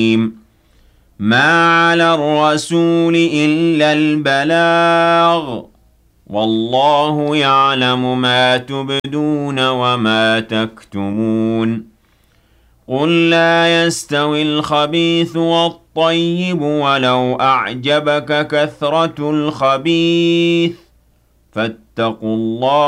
ما على الرسول إلا البلاغ والله يعلم ما تبدون وما تكتمون قل لا يستوي الخبيث والطيب ولو أعجبك كثرة الخبيث فاتقوا الله